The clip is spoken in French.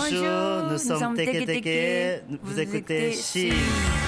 bonjour, nous sommes Teke Teke, vous écoutez Chine.